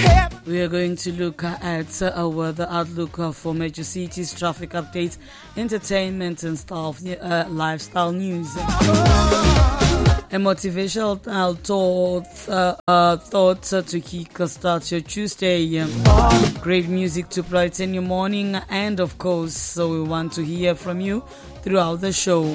We are going to look at the outlook for major cities, traffic updates, entertainment and stuff, lifestyle news. A motivational thoughts to kick-start your Tuesday. Great music to brighten your morning, and of course, so we want to hear from you throughout the show.